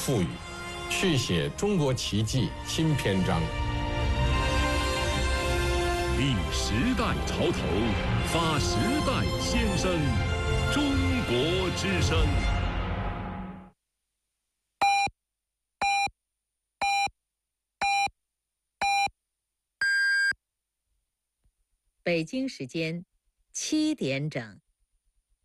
赋予，续写中国奇迹新篇章。 立时代潮头，发时代先声，中国之声。 北京时间7点整。